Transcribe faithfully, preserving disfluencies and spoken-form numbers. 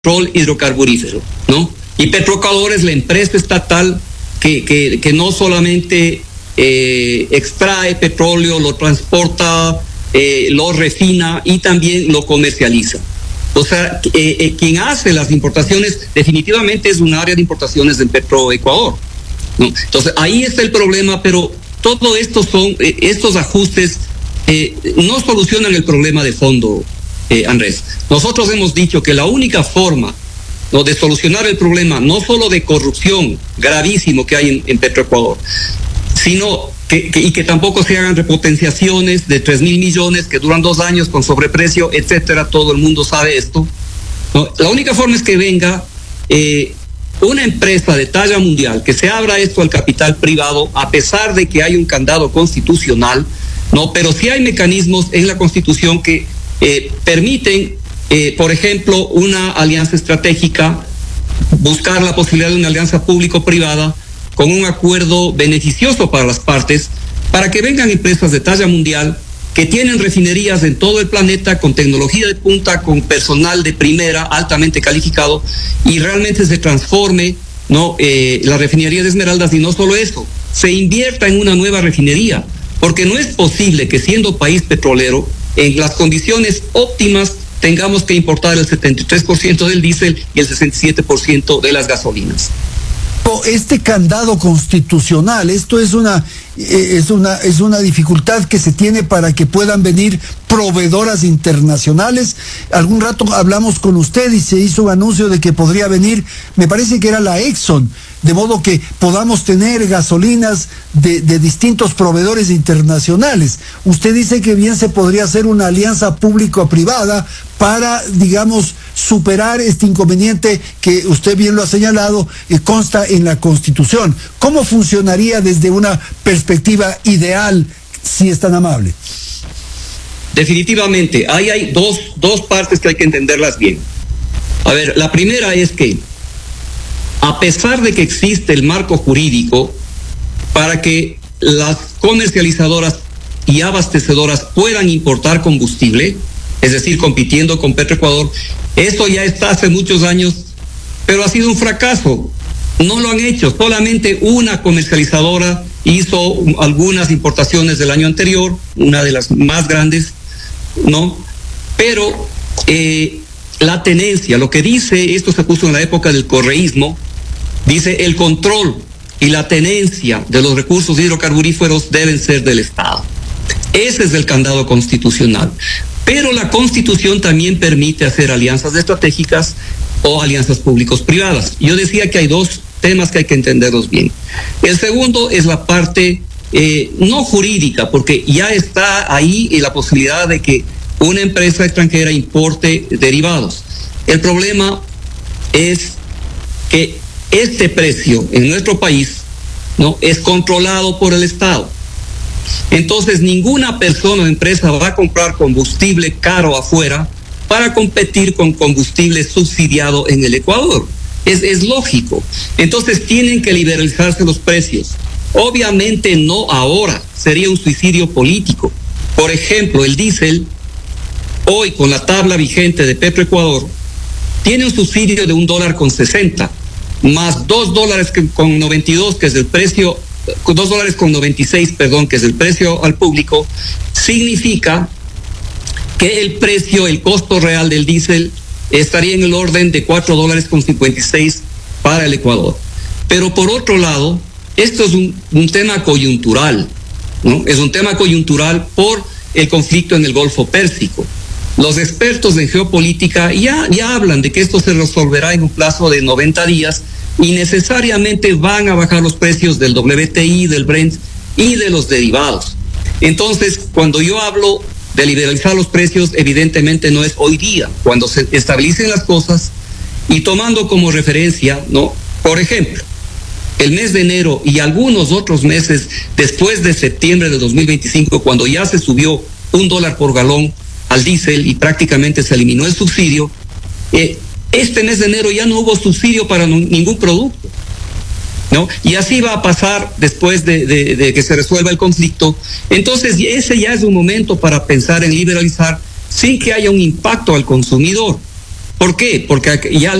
petróleo hidrocarburífero, ¿no? Y Petroecuador es la empresa estatal que, que, que no solamente eh, extrae petróleo, lo transporta, eh, lo refina y también lo comercializa. O sea, eh, eh, quien hace las importaciones definitivamente es un área de importaciones en Petroecuador, ¿no? Entonces ahí está el problema, pero todo esto son, eh, estos ajustes eh, no solucionan el problema de fondo, eh, Andrés. Nosotros hemos dicho que la única forma, ¿no?, de solucionar el problema, no solo de corrupción gravísimo que hay en, en Petroecuador, sino que, que, y que tampoco se hagan repotenciaciones de tres mil millones que duran dos años con sobreprecio, etcétera. Todo el mundo sabe esto, ¿no? La única forma es que venga eh, una empresa de talla mundial, que se abra esto al capital privado, a pesar de que hay un candado constitucional, ¿no? Pero sí hay mecanismos en la Constitución que eh, permiten, eh, por ejemplo, una alianza estratégica, buscar la posibilidad de una alianza público-privada con un acuerdo beneficioso para las partes, para que vengan empresas de talla mundial que tienen refinerías en todo el planeta con tecnología de punta, con personal de primera altamente calificado, y realmente se transforme, ¿no?, eh, la refinería de Esmeraldas. Y no solo eso, se invierta en una nueva refinería, porque no es posible que, siendo país petrolero, en las condiciones óptimas tengamos que importar el setenta y tres por ciento del diésel y el sesenta y siete por ciento de las gasolinas. Este candado constitucional, esto es una es una es una dificultad que se tiene para que puedan venir proveedoras internacionales. Algún rato hablamos con usted y se hizo un anuncio de que podría venir, me parece que era la Exxon, de modo que podamos tener gasolinas de, de distintos proveedores internacionales. Usted dice que bien se podría hacer una alianza público-privada para, digamos, superar este inconveniente que usted bien lo ha señalado y consta en la Constitución. ¿Cómo funcionaría desde una perspectiva ideal, si es tan amable? Definitivamente, ahí hay dos, dos partes que hay que entenderlas bien. A ver, la primera es que, a pesar de que existe el marco jurídico para que las comercializadoras y abastecedoras puedan importar combustible, es decir, compitiendo con Petroecuador, esto ya está hace muchos años, pero ha sido un fracaso. No lo han hecho. Solamente una comercializadora hizo algunas importaciones del año anterior, una de las más grandes, ¿no? Pero eh, la tenencia, lo que dice, esto se puso en la época del correísmo, dice: el control y la tenencia de los recursos hidrocarburíferos deben ser del Estado. Ese es el candado constitucional. Pero la Constitución también permite hacer alianzas estratégicas o alianzas públicos-privadas. Yo decía que hay dos temas que hay que entenderlos bien. El segundo es la parte eh, no jurídica, porque ya está ahí la posibilidad de que una empresa extranjera importe derivados. El problema es que este precio en nuestro país, ¿no?, es controlado por el Estado. Entonces ninguna persona o empresa va a comprar combustible caro afuera para competir con combustible subsidiado en el Ecuador. Es, es lógico. Entonces tienen que liberalizarse los precios. Obviamente no ahora, sería un suicidio político. Por ejemplo, el diésel, hoy con la tabla vigente de Petroecuador, tiene un subsidio de un dólar con sesenta, más dos dólares con noventa y dos, que es el precio, dos dólares con noventa y seis, perdón, que es el precio al público. Significa que el precio, el costo real del diésel estaría en el orden de cuatro dólares con cincuenta y seis para el Ecuador. Pero por otro lado, esto es un, un tema coyuntural, ¿no? Es un tema coyuntural por el conflicto en el Golfo Pérsico. Los expertos en geopolítica ya, ya hablan de que esto se resolverá en un plazo de noventa días y necesariamente van a bajar los precios del W T I, del Brent y de los derivados. Entonces, cuando yo hablo de liberalizar los precios, evidentemente no es hoy día, cuando se estabilicen las cosas, y tomando como referencia, ¿no?, por ejemplo, el mes de enero y algunos otros meses después de septiembre de dos mil veinticinco, cuando ya se subió un dólar por galón al diésel y prácticamente se eliminó el subsidio, eh, este mes de enero ya no hubo subsidio para no, ningún producto, ¿no? Y así va a pasar después de, de, de que se resuelva el conflicto. Entonces ese ya es un momento para pensar en liberalizar sin que haya un impacto al consumidor. ¿Por qué? Porque ya